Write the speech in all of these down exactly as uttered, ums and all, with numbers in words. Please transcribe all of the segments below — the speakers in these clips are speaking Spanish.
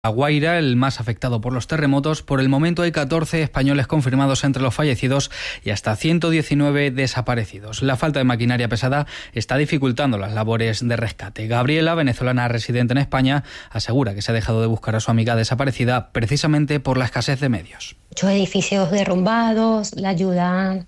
La Guaira, el más afectado por los terremotos. Por el momento hay catorce españoles confirmados entre los fallecidos y hasta ciento diecinueve desaparecidos. La falta de maquinaria pesada está dificultando las labores de rescate. Gabriela, venezolana residente en España, asegura que se ha dejado de buscar a su amiga desaparecida precisamente por la escasez de medios. Muchos edificios derrumbados, la ayuda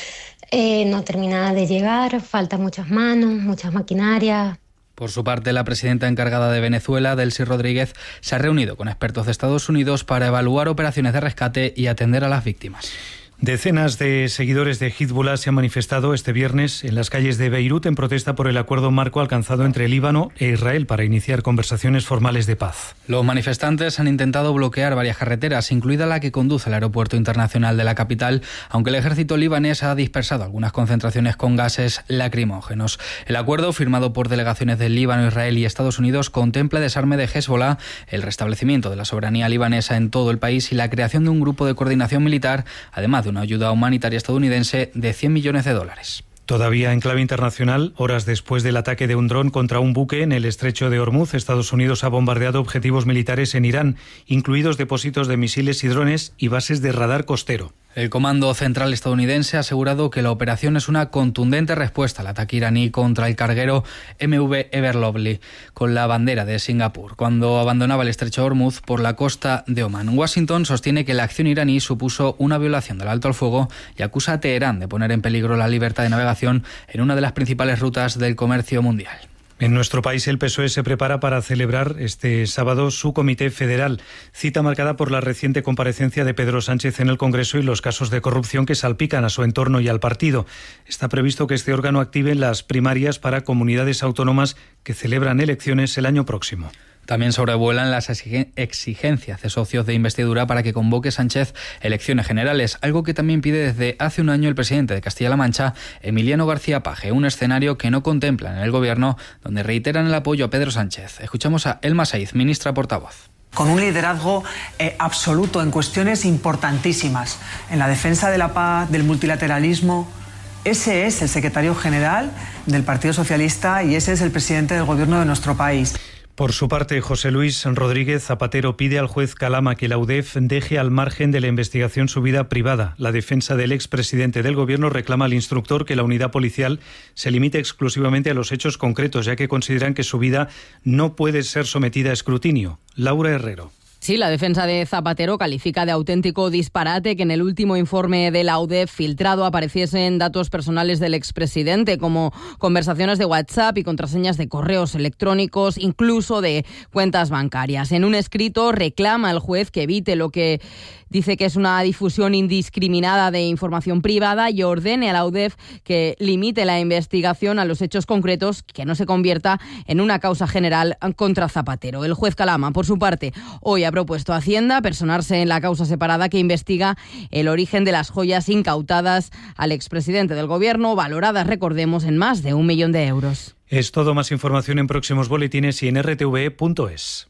eh, no termina de llegar, faltan muchas manos, muchas maquinarias. Por su parte, la presidenta encargada de Venezuela, Delcy Rodríguez, se ha reunido con expertos de Estados Unidos para evaluar operaciones de rescate y atender a las víctimas. Decenas de seguidores de Hezbollah se han manifestado este viernes en las calles de Beirut en protesta por el acuerdo marco alcanzado entre Líbano e Israel para iniciar conversaciones formales de paz. Los manifestantes han intentado bloquear varias carreteras, incluida la que conduce al aeropuerto internacional de la capital, aunque el ejército libanés ha dispersado algunas concentraciones con gases lacrimógenos. El acuerdo, firmado por delegaciones del Líbano, Israel y Estados Unidos, contempla el desarme de Hezbollah, el restablecimiento de la soberanía libanesa en todo el país y la creación de un grupo de coordinación militar, además de una ayuda humanitaria estadounidense de cien millones de dólares. Todavía en clave internacional, horas después del ataque de un dron contra un buque en el estrecho de Hormuz, Estados Unidos ha bombardeado objetivos militares en Irán, incluidos depósitos de misiles y drones y bases de radar costero. El Comando Central estadounidense ha asegurado que la operación es una contundente respuesta al ataque iraní contra el carguero M V Ever Lovely con la bandera de Singapur, cuando abandonaba el estrecho de Hormuz por la costa de Omán. Washington sostiene que la acción iraní supuso una violación del alto al fuego y acusa a Teherán de poner en peligro la libertad de navegación en una de las principales rutas del comercio mundial. En nuestro país, el P S O E se prepara para celebrar este sábado su Comité Federal, cita marcada por la reciente comparecencia de Pedro Sánchez en el Congreso y los casos de corrupción que salpican a su entorno y al partido. Está previsto que este órgano active las primarias para comunidades autónomas que celebran elecciones el año próximo. También sobrevuelan las exigencias de socios de investidura para que convoque Sánchez elecciones generales, algo que también pide desde hace un año el presidente de Castilla-La Mancha, Emiliano García Paje, un escenario que no contemplan en el Gobierno, donde reiteran el apoyo a Pedro Sánchez. Escuchamos a Elma Saiz, ministra portavoz. Con un liderazgo eh, absoluto en cuestiones importantísimas, en la defensa de la paz, del multilateralismo. Ese es el secretario general del Partido Socialista y ese es el presidente del Gobierno de nuestro país. Por su parte, José Luis Rodríguez Zapatero pide al juez Calama que la U D E F deje al margen de la investigación su vida privada. La defensa del expresidente del Gobierno reclama al instructor que la unidad policial se limite exclusivamente a los hechos concretos, ya que consideran que su vida no puede ser sometida a escrutinio. Laura Herrero. Sí, la defensa de Zapatero califica de auténtico disparate que en el último informe de la U D E F filtrado apareciesen datos personales del expresidente, como conversaciones de WhatsApp y contraseñas de correos electrónicos, incluso de cuentas bancarias. En un escrito reclama al juez que evite lo que dice que es una difusión indiscriminada de información privada y ordene a la U D E F que limite la investigación a los hechos concretos, que no se convierta en una causa general contra Zapatero. El juez Calama, por su parte, hoy ha propuesto a Hacienda personarse en la causa separada que investiga el origen de las joyas incautadas al expresidente del Gobierno, valoradas, recordemos, en más de un millón de euros. Es todo. Más información en próximos boletines y en r t v punto es.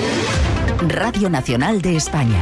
Radio Nacional de España.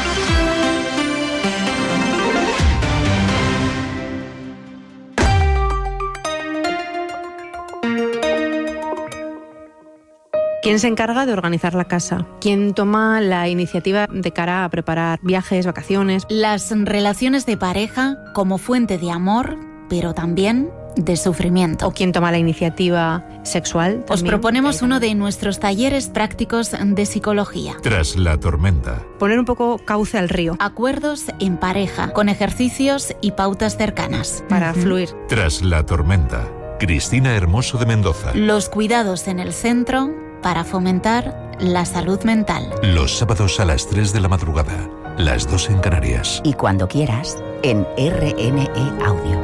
¿Quién se encarga de organizar la casa? ¿Quién toma la iniciativa de cara a preparar viajes, vacaciones? Las relaciones de pareja como fuente de amor, pero también de sufrimiento. ¿O quién toma la iniciativa sexual? Os proponemos uno de nuestros talleres prácticos de psicología. Tras la tormenta. Poner un poco cauce al río. Acuerdos en pareja, con ejercicios y pautas cercanas. Para uh-huh. fluir. Tras la tormenta. Cristina Hermoso de Mendoza. Los cuidados en el centro para fomentar la salud mental. Los sábados a las tres de la madrugada, las dos en Canarias. Y cuando quieras, en R N E Audio.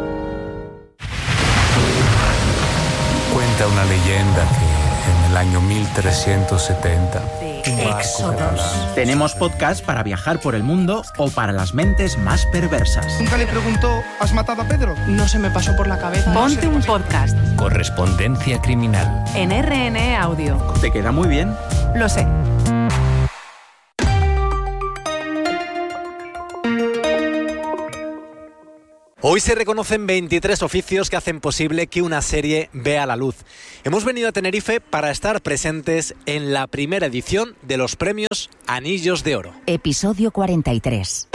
Cuenta una leyenda que en el año mil trescientos setenta... Éxodos. Tenemos podcast para viajar por el mundo o para las mentes más perversas. Nunca le preguntó, ¿has matado a Pedro? No se me pasó por la cabeza. Ponte no un podcast. Correspondencia criminal. En R N E Audio. ¿Te queda muy bien? Lo sé. Hoy se reconocen veintitrés oficios que hacen posible que una serie vea la luz. Hemos venido a Tenerife para estar presentes en la primera edición de los premios Anillos de Oro. Episodio cuarenta y tres.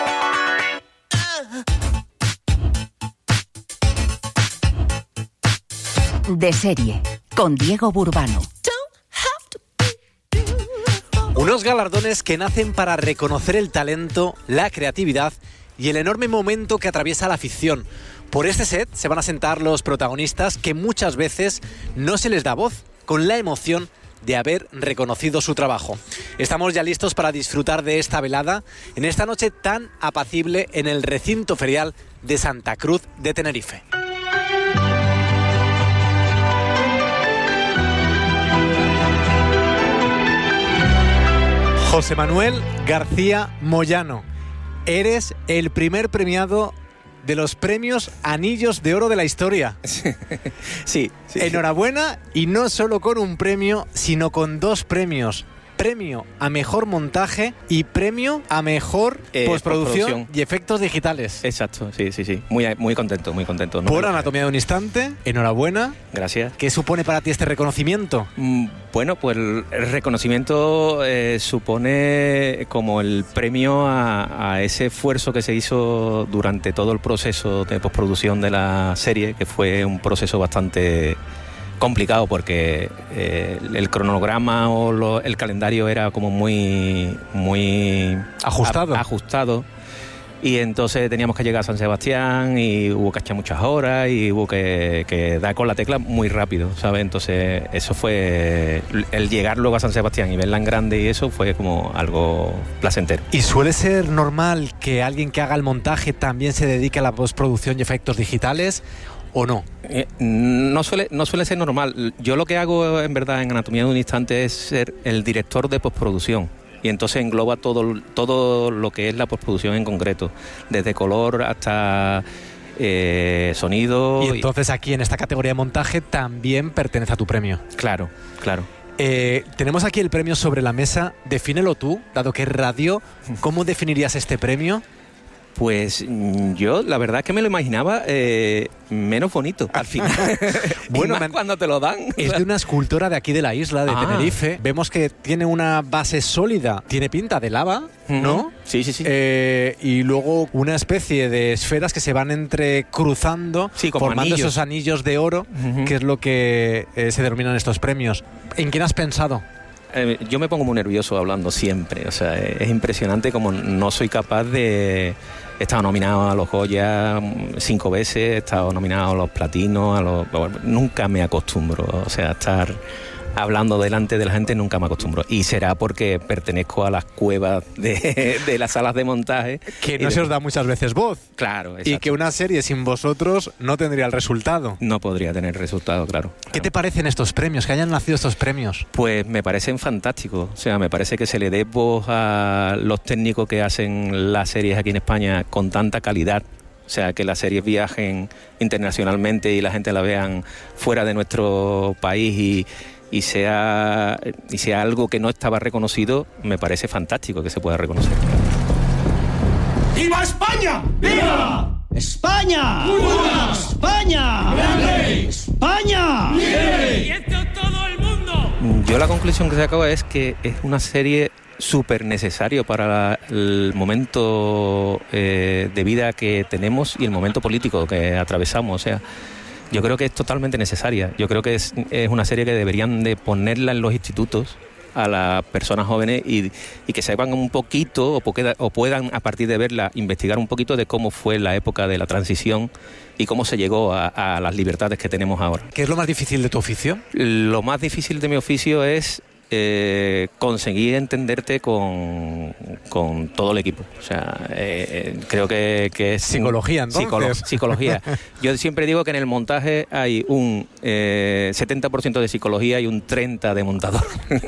De serie, con Diego Burbano. Unos galardones que nacen para reconocer el talento, la creatividad y el enorme momento que atraviesa la ficción. Por este set se van a sentar los protagonistas que muchas veces no se les da voz, con la emoción de haber reconocido su trabajo. Estamos ya listos para disfrutar de esta velada en esta noche tan apacible en el recinto ferial de Santa Cruz de Tenerife. José Manuel García Moyano, eres el primer premiado de los premios Anillos de Oro de la historia. Sí, sí. Enhorabuena, y no solo con un premio, sino con dos premios. Premio a mejor montaje y premio a mejor eh, postproducción, postproducción y efectos digitales. Exacto, sí, sí, sí. Muy, muy contento, muy contento. ¿No? Por Anatomía de un Instante, enhorabuena. Gracias. ¿Qué supone para ti este reconocimiento? Mm, bueno, pues el reconocimiento eh, supone como el premio a, a ese esfuerzo que se hizo durante todo el proceso de postproducción de la serie, que fue un proceso bastante complicado porque eh, el cronograma o lo, el calendario era como muy muy ajustado a, ajustado y entonces teníamos que llegar a San Sebastián y hubo que echar muchas horas y hubo que, que dar con la tecla muy rápido, ¿sabes? Entonces eso fue el llegar luego a San Sebastián y verla en grande, y eso fue como algo placentero. ¿Y suele ser normal que alguien que haga el montaje también se dedique a la postproducción y efectos digitales, o no? Eh, no suele, no suele ser normal. Yo lo que hago en verdad en Anatomía de un Instante es ser el director de postproducción, y entonces engloba todo, todo lo que es la postproducción en concreto, desde color hasta eh, sonido. Y entonces aquí en esta categoría de montaje también pertenece a tu premio. Claro, claro. Eh, tenemos aquí el premio sobre la mesa. Defínelo tú, dado que es radio. ¿Cómo definirías este premio? Pues yo la verdad es que me lo imaginaba eh, menos bonito al final. Bueno, más man, cuando te lo dan. Es de una escultora de aquí de la isla, de ah. Tenerife. Vemos que tiene una base sólida, tiene pinta de lava, ¿no? Uh-huh. Sí, sí, sí. Eh, y luego una especie de esferas que se van entrecruzando, sí, formando anillos. esos anillos de oro, uh-huh. que es lo que eh, se denominan estos premios. ¿En quién has pensado? Eh, yo me pongo muy nervioso hablando siempre, o sea, es impresionante como no soy capaz de... He estado nominado a los Goya cinco veces, he estado nominado a los Platinos, a los... nunca me acostumbro, o sea, a estar hablando delante de la gente nunca me acostumbro. Y será porque pertenezco a las cuevas de, de las salas de montaje. Que no de... se os da muchas veces voz. Claro, exacto. Y que una serie sin vosotros no tendría el resultado. No podría tener resultado, claro. ¿Qué claro. te parecen estos premios, que hayan nacido estos premios? Pues me parecen fantásticos. O sea, me parece que se le dé voz a los técnicos que hacen las series aquí en España con tanta calidad. O sea, que las series viajen internacionalmente y la gente la vean fuera de nuestro país y... y sea y sea algo que no estaba reconocido, me parece fantástico que se pueda reconocer. ¡Viva España! ¡Viva! ¡España! ¡Viva! ¡España! ¡Grande! ¡España! ¡Bien! ¡Y esto todo el mundo! Yo la conclusión que saco es que es una serie súper necesario para la, el momento eh, de vida que tenemos y el momento político que atravesamos, o sea, yo creo que es totalmente necesaria. Yo creo que es, es una serie que deberían de ponerla en los institutos a las personas jóvenes y, y que sepan un poquito o, poqueda, o puedan a partir de verla investigar un poquito de cómo fue la época de la transición y cómo se llegó a, a las libertades que tenemos ahora. ¿Qué es lo más difícil de tu oficio? Lo más difícil de mi oficio es Eh, conseguir entenderte con, con todo el equipo. O sea, eh, creo que, que es... Psicología, entonces. Psicolo- psicología. Yo siempre digo que en el montaje hay un eh, setenta por ciento de psicología y un treinta por ciento de montador.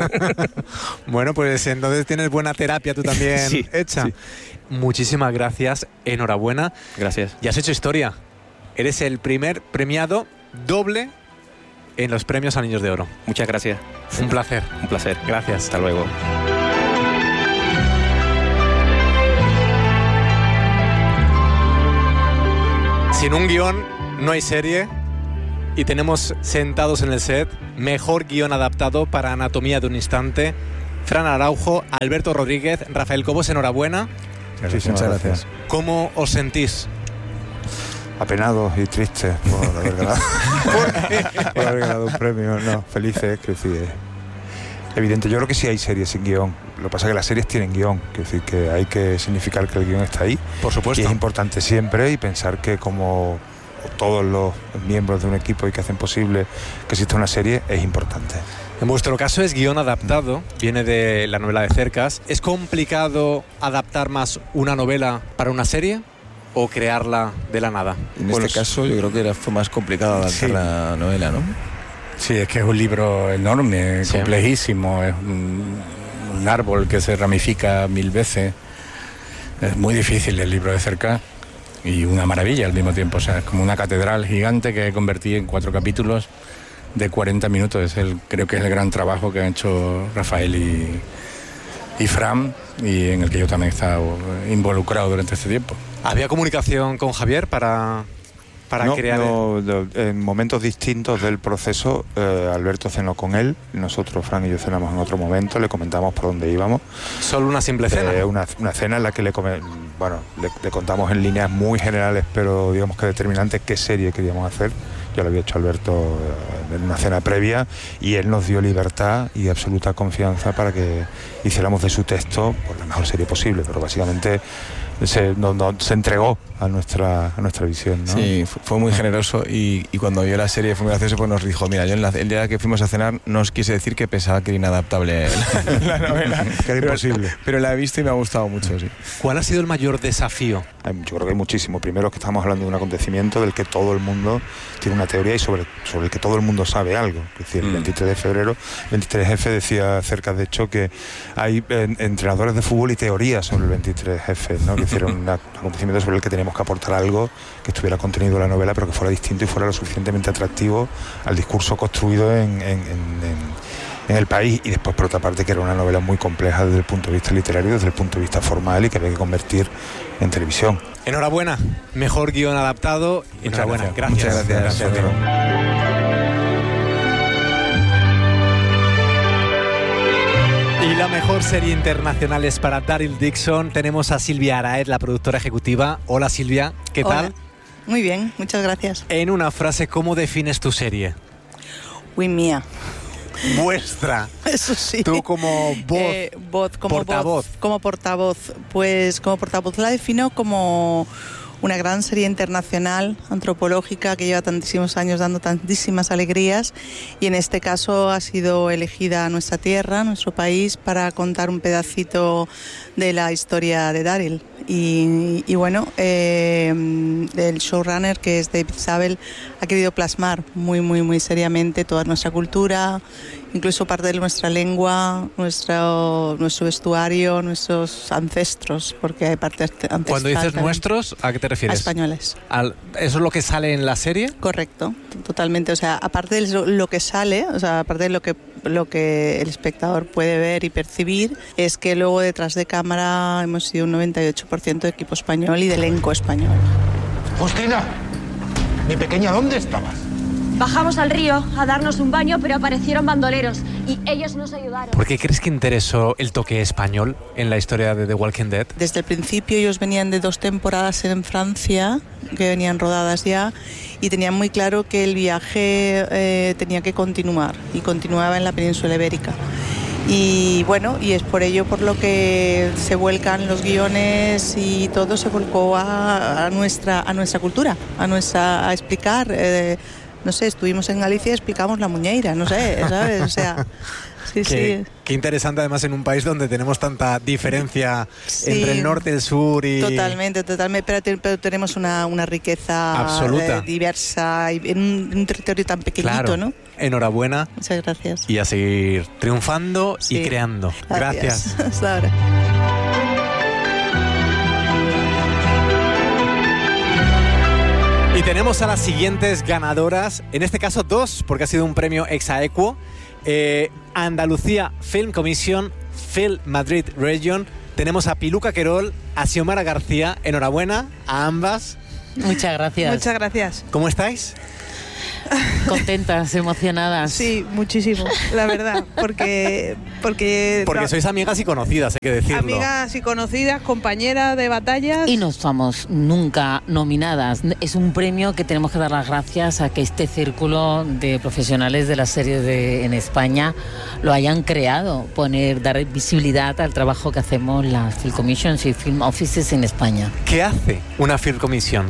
Bueno, pues entonces tienes buena terapia tú también sí, hecha. Sí. Muchísimas gracias, enhorabuena. Gracias. Ya has hecho historia. Eres el primer premiado doble en los premios Anillos de Oro. Muchas gracias. Un placer. Un placer. Gracias. Hasta luego. Sin un guión no hay serie y tenemos sentados en el set mejor guión adaptado para Anatomía de un instante. Fran Araujo, Alberto Rodríguez, Rafael Cobos, enhorabuena. Gracias, muchas gracias. ¿Cómo os sentís? Apenados y tristes por haber ganado, por haber ganado un premio. No, felices, que sí, es evidente. Yo creo que sí hay series sin guión. Lo que pasa es que las series tienen guión, es decir, que hay que significar que el guión está ahí. Por supuesto. Y es importante siempre, y pensar que como todos los miembros de un equipo y que hacen posible que exista una serie, es importante. En vuestro caso es guión adaptado, viene de la novela de Cercas. ¿Es complicado adaptar más una novela para una serie o crearla de la nada? En bueno, este caso yo creo que era, fue más complicado adaptar sí. la novela, ¿no? Sí, es que es un libro enorme, sí. complejísimo, es un, un árbol que se ramifica mil veces. Es muy difícil el libro de Cercas y una maravilla al mismo tiempo. O sea, es como una catedral gigante que convertí en cuatro capítulos de cuarenta minutos. Es el, creo que es el gran trabajo que han hecho Rafael y, y Fran, y en el que yo también he estado involucrado durante este tiempo. ¿Había comunicación con Javier para, para no, crear...? No, el... en momentos distintos del proceso, eh, Alberto cenó con él, nosotros, Fran y yo, cenamos en otro momento, le comentamos por dónde íbamos. ¿Solo una simple cena? Eh, una, una cena en la que le, come, bueno, le, le contamos en líneas muy generales, pero digamos que determinantes, qué serie queríamos hacer. Yo lo había hecho Alberto en una cena previa y él nos dio libertad y absoluta confianza para que hiciéramos de su texto pues, la mejor serie posible, pero básicamente se, no, no, se entregó a nuestra, a nuestra visión, ¿no? Sí, fue muy generoso y, y cuando vio la serie fue muy gracioso, pues nos dijo, mira, yo en la, el día que fuimos a cenar no os quise decir que pensaba que era inadaptable la, la novela, que era imposible, pero, pero la he visto y me ha gustado mucho, sí. ¿Cuál ha sido el mayor desafío? Yo creo que hay muchísimo. Primero, que estamos hablando de un acontecimiento del que todo el mundo tiene una teoría y sobre, sobre el que todo el mundo sabe algo. Es decir, el veintitrés de febrero, veintitrés efe decía Cercas, de hecho, que hay eh, entrenadores de fútbol y teorías sobre el veintitrés efe, ¿no? Que hicieron un acontecimiento sobre el que teníamos que aportar algo que estuviera contenido en la novela, pero que fuera distinto y fuera lo suficientemente atractivo al discurso construido en, en, en, en en el país. Y después, por otra parte, que era una novela muy compleja desde el punto de vista literario, desde el punto de vista formal, y que había que convertir en televisión. Enhorabuena, mejor guión adaptado. Muchas Enhorabuena, gracias. gracias. Muchas gracias. gracias. Y la mejor serie internacional es para Daryl Dixon. Tenemos a Silvia Araez, la productora ejecutiva. Hola Silvia, ¿qué Hola. tal? Muy bien, muchas gracias. En una frase, ¿cómo defines tu serie? Uy, mía. Vuestra. Eso sí. Tú como voz, eh, voz como portavoz. Voz, como portavoz. Pues como portavoz la defino como una gran serie internacional, antropológica, que lleva tantísimos años dando tantísimas alegrías, y en este caso ha sido elegida nuestra tierra, nuestro país, para contar un pedacito de la historia de Daryl. Y, y bueno, eh, el showrunner, que es David Zabel, ha querido plasmar muy, muy, muy seriamente toda nuestra cultura, incluso parte de nuestra lengua, nuestro, nuestro vestuario, nuestros ancestros, porque hay parte ancestral. Cuando dices también. Nuestros, ¿a qué te refieres? A españoles. Al, ¿Eso es lo que sale en la serie? Correcto, totalmente. O sea, aparte de lo que sale, o sea, aparte de lo que lo que el espectador puede ver y percibir, es que luego detrás de cámara hemos sido un noventa y ocho por ciento de equipo español y de elenco español. Justina, mi pequeña, ¿dónde estabas? Bajamos al río a darnos un baño, pero aparecieron bandoleros y ellos nos ayudaron. ¿Por qué crees que interesó el toque español en la historia de The Walking Dead? Desde el principio ellos venían de dos temporadas en Francia, que venían rodadas ya, y tenían muy claro que el viaje eh, tenía que continuar, y continuaba en la península ibérica. Y bueno, y es por ello por lo que se vuelcan los guiones y todo se volcó a, a, nuestra, a nuestra cultura, a, nuestra, a explicar... Eh, no sé, estuvimos en Galicia y explicamos la muñeira, no sé, ¿sabes? O sea, sí, qué, sí. Qué interesante, además, en un país donde tenemos tanta diferencia sí, entre el norte y el sur. Y... Totalmente, totalmente, pero, te, pero tenemos una, una riqueza absoluta, eh, diversa, y en un, en un territorio tan pequeñito, claro. ¿no? Enhorabuena. Muchas gracias. Y a seguir triunfando sí. y creando. Gracias. Gracias. Hasta ahora. Y tenemos a las siguientes ganadoras, en este caso dos, porque ha sido un premio ex aequo. Eh, Andalucía Film Commission, Film Madrid Region. Tenemos a Piluca Querol, a Xiomara García. Enhorabuena a ambas. Muchas gracias. Muchas gracias. ¿Cómo estáis? Contentas, emocionadas. Sí, muchísimo, la verdad, porque... Porque, porque sois amigas y conocidas, hay que decirlo. Amigas y conocidas, compañeras de batallas. Y no estamos nunca nominadas. Es un premio que tenemos que dar las gracias a que este círculo de profesionales de las series de, en España lo hayan creado, poner, dar visibilidad al trabajo que hacemos las Film Commissions y Film Offices en España. ¿Qué hace una Film Commission?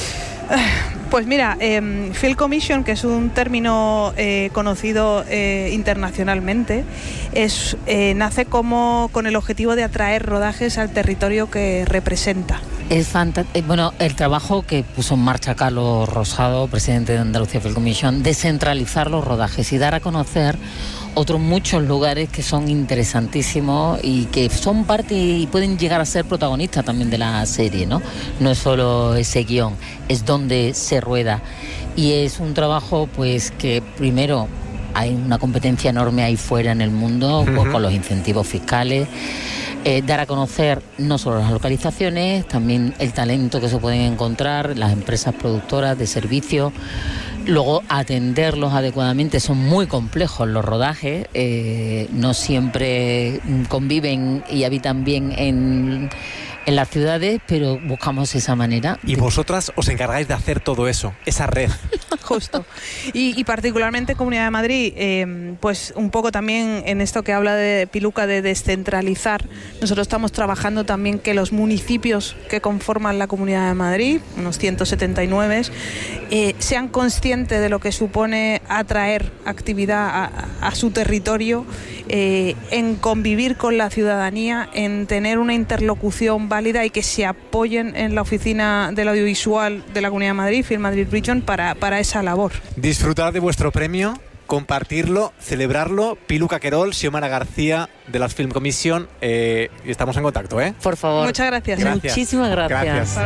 Pues mira, eh, Film Commission, que es un término eh, conocido eh, internacionalmente, es, eh, nace como con el objetivo de atraer rodajes al territorio que representa. Es fantástico. Bueno, el trabajo que puso en marcha Carlos Rosado, presidente de Andalucía Film Commission, descentralizar los rodajes y dar a conocer otros muchos lugares que son interesantísimos y que son parte y pueden llegar a ser protagonistas también de la serie, ¿no? No es solo ese guión, es donde se rueda. Y es un trabajo, pues, que primero hay una competencia enorme ahí fuera en el mundo, uh-huh. pues, con los incentivos fiscales. Eh, dar a conocer no solo las localizaciones, también el talento que se pueden encontrar, las empresas productoras de servicios. Luego atenderlos adecuadamente, son muy complejos los rodajes, eh, no siempre conviven y habitan bien en, en las ciudades, pero buscamos esa manera. Y vosotras os encargáis de hacer todo eso, esa red. Justo. Y, y particularmente Comunidad de Madrid, eh, pues un poco también en esto que habla de Piluca de descentralizar, nosotros estamos trabajando también que los municipios que conforman la Comunidad de Madrid, unos ciento setenta y nueve, eh, sean conscientes de lo que supone atraer actividad a, a su territorio, eh, en convivir con la ciudadanía, en tener una interlocución válida y que se apoyen en la oficina del audiovisual de la Comunidad de Madrid, Film Madrid Region, para, para esa labor. Disfrutar de vuestro premio, compartirlo, celebrarlo. Piluca Querol, Xiomara García de las Film Commission, eh, estamos en contacto, ¿eh? Por favor. Muchas gracias. gracias. Muchísimas gracias. Gracias.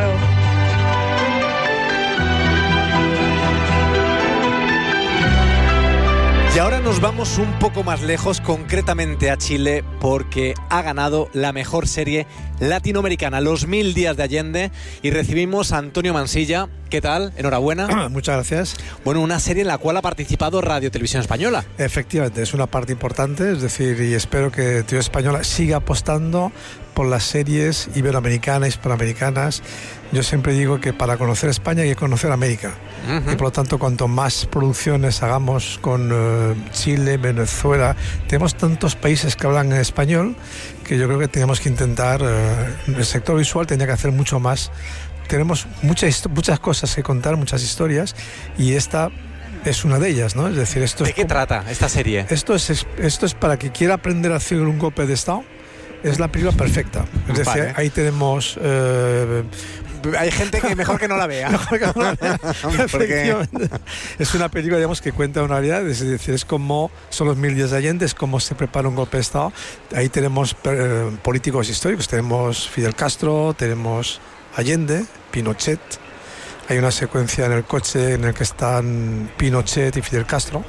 Y ahora nos vamos un poco más lejos, concretamente a Chile, porque ha ganado la mejor serie latinoamericana, Los Mil Días de Allende, y recibimos a Antonio Mansilla. ¿Qué tal? Enhorabuena. Muchas gracias. Bueno, una serie en la cual ha participado Radio Televisión Española. Efectivamente, es una parte importante, es decir, y espero que Televisión Española siga apostando por las series iberoamericanas, hispanoamericanas. Yo siempre digo que para conocer España hay que conocer América. Uh-huh. Y por lo tanto, cuanto más producciones hagamos con uh, Chile, Venezuela, tenemos tantos países que hablan en español que yo creo que tenemos que intentar, uh, el sector visual tendría que hacer mucho más. Tenemos muchas, muchas cosas que contar, muchas historias, y esta es una de ellas, ¿no? Es decir, esto ¿de es qué como, trata esta serie? Esto es, esto es para que quiera aprender a hacer un golpe de Estado. Es la película perfecta. Es decir, vale. Ahí tenemos... Eh, hay gente que mejor que no la vea. Mejor que no la vea. Efectivamente. Es una película, digamos, que cuenta una realidad, es decir, es como son los mil días de Allende, es como se prepara un golpe de Estado. Ahí tenemos eh, políticos históricos, tenemos Fidel Castro, tenemos Allende, Pinochet. Hay una secuencia en el coche en el que están Pinochet y Fidel Castro.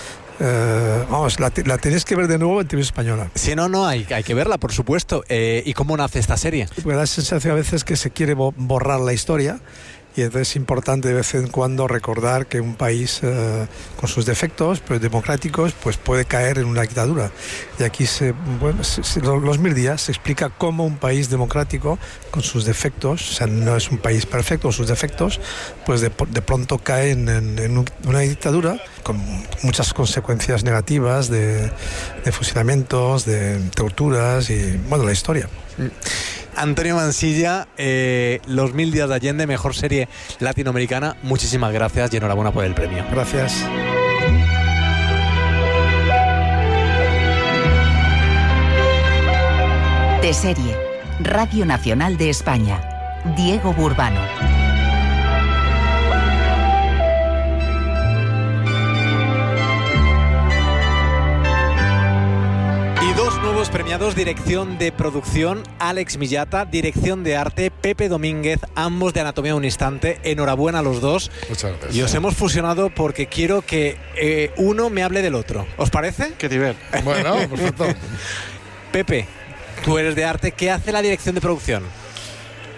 Eh, vamos, la, la tenéis que ver de nuevo en Televisión Española. Si no, no, hay, hay que verla, por supuesto. Eh, ¿Y cómo nace esta serie? Porque da la sensación a veces que se quiere borrar la historia, y entonces es importante de vez en cuando recordar que un país eh, con sus defectos, pero democráticos, pues puede caer en una dictadura. Y aquí se, bueno, se, se, los mil días se explica cómo un país democrático con sus defectos, o sea, no es un país perfecto, con sus defectos, pues de, de pronto cae en, en, en una dictadura con muchas consecuencias negativas de, de fusilamientos, de torturas y, bueno, la historia. Antonio Mansilla, eh, Los Mil Días de Allende, mejor serie latinoamericana. Muchísimas gracias y enhorabuena por el premio. Gracias. De serie, Radio Nacional de España, Diego Burbano. Nuevos premiados, dirección de producción Alex Millata, dirección de arte Pepe Domínguez, ambos de Anatomía de un Instante. Enhorabuena a los dos. Muchas gracias. Y os hemos fusionado porque quiero que eh, uno me hable del otro. ¿Os parece? Qué nivel. Bueno, perfecto. Pepe, tú eres de arte. ¿Qué hace la dirección de producción?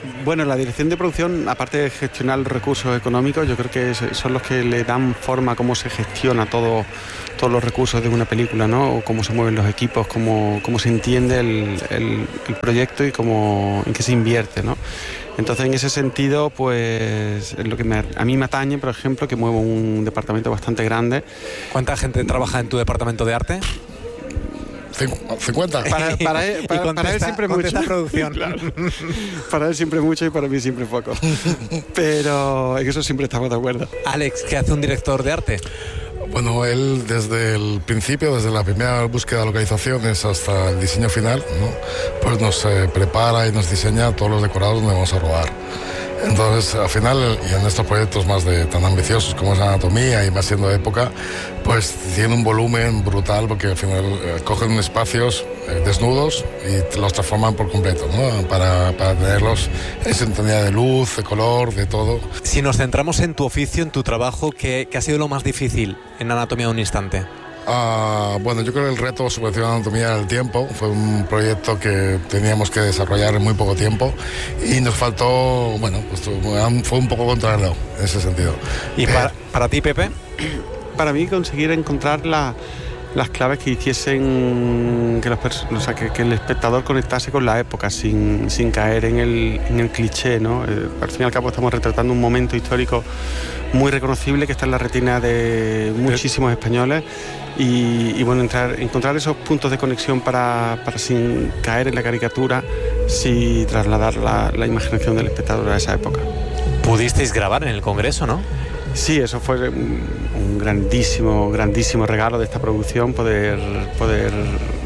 Bueno, la dirección de producción, aparte de gestionar los recursos económicos, yo creo que son los que le dan forma a cómo se gestiona todo, todos los recursos de una película, ¿no? O cómo se mueven los equipos, cómo, cómo se entiende el, el, el proyecto y cómo, en qué se invierte, ¿no? Entonces, en ese sentido, pues es lo que me, a mí me atañe, por ejemplo, que muevo un departamento bastante grande. ¿Cuánta gente trabaja en tu departamento de arte? cincuenta. Para, para, él, para, contesta, para él siempre mucho. Producción. Claro. Para él siempre mucho y para mí siempre poco. Pero en eso siempre estamos de acuerdo. Alex, ¿qué hace un director de arte? Bueno, él desde el principio, desde la primera búsqueda de localizaciones hasta el diseño final, ¿no? Pues nos eh, prepara y nos diseña todos los decorados donde vamos a rodar. Entonces, al final, y en estos proyectos más de tan ambiciosos como es Anatomía y más siendo de época, pues tiene un volumen brutal porque al final eh, cogen espacios eh, desnudos y los transforman por completo, ¿no? Para, para tenerlos en sintonía de luz, de color, de todo. Si nos centramos en tu oficio, en tu trabajo, ¿qué, qué ha sido lo más difícil en Anatomía de un instante? Uh, bueno, yo creo que el reto subvención Anatomía del tiempo fue un proyecto que teníamos que desarrollar en muy poco tiempo y nos faltó, bueno, pues fue un poco contrario en ese sentido. ¿Y para, para ti, Pepe? Para mí conseguir encontrar la, las claves que hiciesen que, los o sea, que, que el espectador conectase con la época sin, sin caer en el, en el cliché, ¿no? Eh, al fin y al cabo estamos retratando un momento histórico muy reconocible que está en la retina de muchísimos españoles. Y, y bueno, entrar, encontrar esos puntos de conexión para, para sin caer en la caricatura, sí trasladar la, la imaginación del espectador a esa época. Pudisteis grabar en el Congreso, ¿no? Sí, eso fue un, un grandísimo, grandísimo regalo de esta producción, poder, poder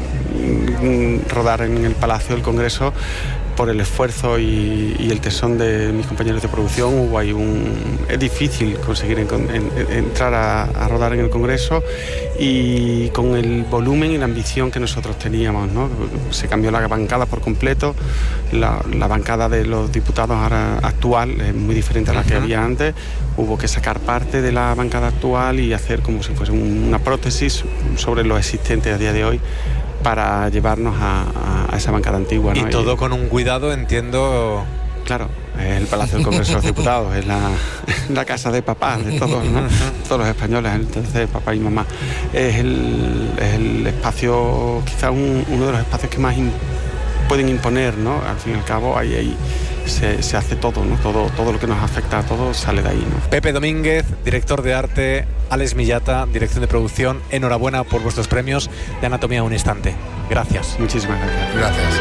rodar en el Palacio del Congreso. Por el esfuerzo y, y el tesón de mis compañeros de producción, hubo ahí un... Es difícil conseguir en, en, entrar a, a rodar en el Congreso y con el volumen y la ambición que nosotros teníamos, ¿no? Se cambió la bancada por completo, la, la bancada de los diputados ahora actual es muy diferente a la que había antes, hubo que sacar parte de la bancada actual y hacer como si fuese una prótesis sobre lo existente a día de hoy, para llevarnos a, a, a esa bancada antigua, ¿no? Y todo y, con un cuidado, entiendo. Claro, es el Palacio del Congreso de los Diputados, es la, la casa de papá de todos, ¿no? Todos los españoles, entonces papá y mamá. Es el, es el espacio, quizás un, uno de los espacios que más in, pueden imponer, ¿no? Al fin y al cabo, ahí, ahí se, se hace todo, ¿no? Todo, todo lo que nos afecta a todos sale de ahí, ¿no? Pepe Domínguez, director de arte, Alex Millata, dirección de producción, enhorabuena por vuestros premios de Anatomía un instante. Gracias. Muchísimas gracias. Gracias.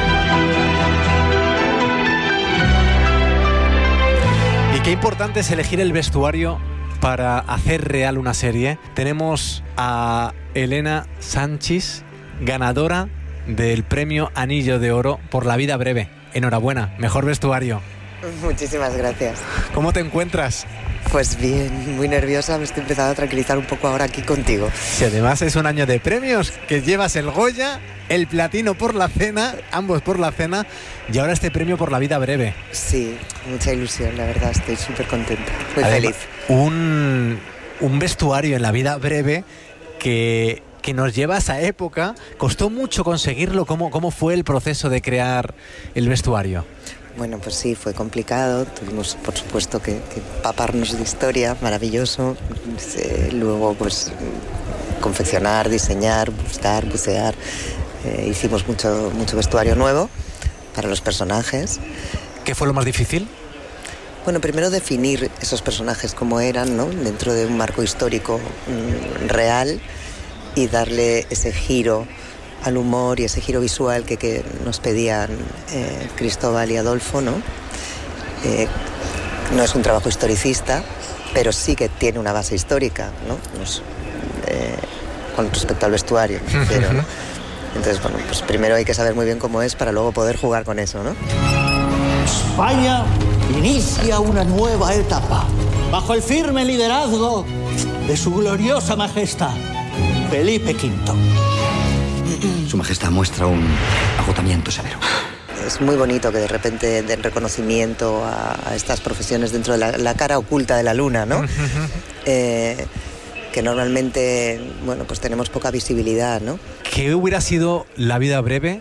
Y qué importante es elegir el vestuario para hacer real una serie. Tenemos a Elena Sanchis, ganadora del premio Anillo de Oro por La vida breve. Enhorabuena, mejor vestuario. Muchísimas gracias. ¿Cómo te encuentras? Pues bien, muy nerviosa, me estoy empezando a tranquilizar un poco ahora aquí contigo. Si además es un año de premios, que llevas el Goya, el Platino por La cena, ambos por La cena, y ahora este premio por La vida breve. Sí, mucha ilusión, la verdad, estoy súper contenta, muy además, feliz. Un, un vestuario en La vida breve que... que nos lleva a esa época. ¿Costó mucho conseguirlo? ¿Cómo, cómo fue el proceso de crear el vestuario? Bueno, pues sí, fue complicado. Tuvimos, por supuesto, que, que empaparnos de historia, maravilloso. Eh, luego, pues, confeccionar, diseñar, buscar, bucear. Eh, hicimos mucho, mucho vestuario nuevo para los personajes. ¿Qué fue lo más difícil? Bueno, primero definir esos personajes como eran, ¿no? Dentro de un marco histórico mmm, real, y darle ese giro al humor y ese giro visual que, que nos pedían eh, Cristóbal y Adolfo, ¿no? Eh, no es un trabajo historicista, pero sí que tiene una base histórica, ¿no? Nos, eh, con respecto al vestuario, me refiero, ¿no? Entonces, bueno, pues primero hay que saber muy bien cómo es para luego poder jugar con eso, ¿no? España inicia una nueva etapa bajo el firme liderazgo de su gloriosa majestad Felipe quinto. Su majestad muestra un agotamiento severo. Es muy bonito que de repente den reconocimiento a, a estas profesiones dentro de la, la cara oculta de la luna, ¿no? eh, que normalmente, bueno, pues tenemos poca visibilidad, ¿no? ¿Qué hubiera sido La vida breve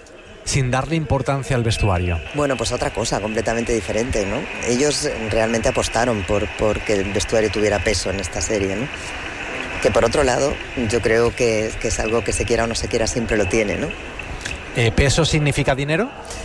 sin darle importancia al vestuario. Bueno, pues otra cosa completamente diferente, ¿no? Ellos realmente apostaron por, por que el vestuario tuviera peso en esta serie, ¿no? Que por otro lado, yo creo que, que es algo que se quiera o no se quiera siempre lo tiene, ¿no? Eh, ¿Peso significa dinero?